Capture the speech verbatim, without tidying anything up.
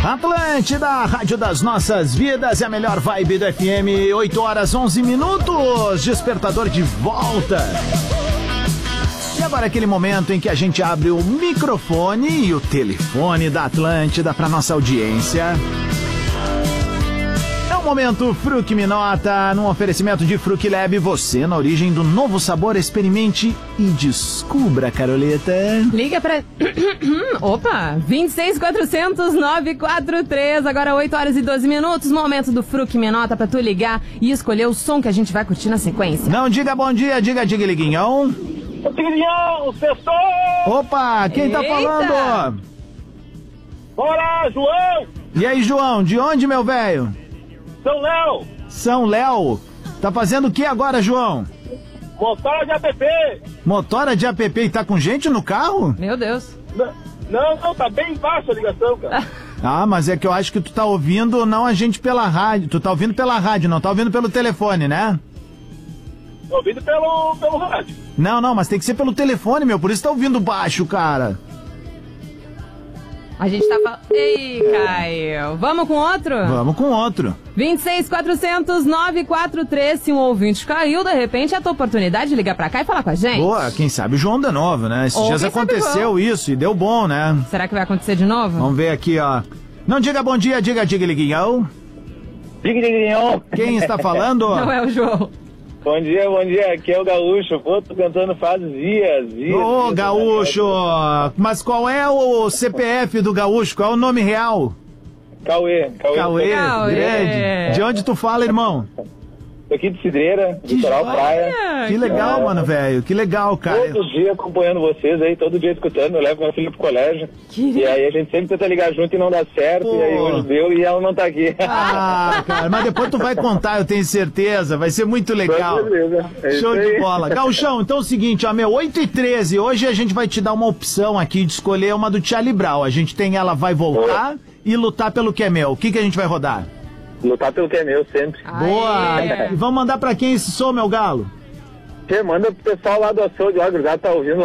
Atlântida, a rádio das nossas vidas, é a melhor vibe do F M, oito horas onze minutos, despertador de volta. E agora aquele momento em que a gente abre o microfone e o telefone da Atlântida para nossa audiência. É o momento Fruc Me Nota, num oferecimento de Fruc Lab, você na origem do novo sabor, experimente e descubra, Caroleta. Liga pra... Opa! vinte e seis, quatrocentos, nove quatro três, agora oito horas e doze minutos, momento do Fruc Me Nota pra tu ligar e escolher o som que a gente vai curtir na sequência. Não diga bom dia, diga diga liguinhão. Liguinhão, pessoal! Opa, quem Eita. tá falando? Olá, João! E aí, João, de onde, meu velho? São Léo! São Léo. Tá fazendo o que agora, João? Motora de app! Motora de app e tá com gente no carro? Meu Deus. Não, não, não, tá bem baixa a ligação, cara. Ah, mas é que eu acho que tu tá ouvindo não a gente pela rádio. Tu tá ouvindo pela rádio, não tá ouvindo pelo telefone, né? Tô ouvindo pelo, pelo rádio. Não, não, mas tem que ser pelo telefone, meu. Por isso tá ouvindo baixo, cara. A gente tá falando... Ei, Caio. Vamos com outro? Vamos com outro. vinte e seis, quatrocentos, nove quatro três, se um ouvinte caiu, de repente é a tua oportunidade de ligar pra cá e falar com a gente. Boa, quem sabe o João de novo, né? Esses Ou dias quem sabe aconteceu isso e deu bom, né? Será que vai acontecer de novo? Vamos ver aqui, ó. Não diga bom dia, diga diga liguinhão. Liguinhão! Quem está falando? Não é o João. Bom dia, bom dia, aqui é o Gaúcho. Pô, tô cantando faz dias, dias. Ô, dias, Gaúcho! Mas qual é o C P F do Gaúcho? Qual é o nome real? Cauê, Cauê. Cauê, Cauê. grande. De onde tu fala, irmão? Tô aqui de Cidreira, Que litoral joia. praia. Que legal, mano, velho. Que legal, cara. Todo dia acompanhando vocês aí, todo dia escutando. Eu levo meu filho pro colégio. Que- E aí a gente sempre tenta ligar junto e não dá certo. Pô. E aí hoje deu e ela não tá aqui. Ah, cara, mas depois tu vai contar, eu tenho certeza. Vai ser muito legal. Beleza. É Show isso de aí. bola. Gauchão, então é o seguinte, ó, meu, oito e treze, hoje a gente vai te dar uma opção aqui de escolher uma do Charlie Brown. A gente tem ela Vai Voltar e Lutar Pelo Que É Meu. O que que a gente vai rodar? Lutar pelo que é meu sempre. Boa! Aê. E vamos mandar pra quem esse som, meu galo? Você manda pro pessoal lá do açougue, ó, grudado tá ouvindo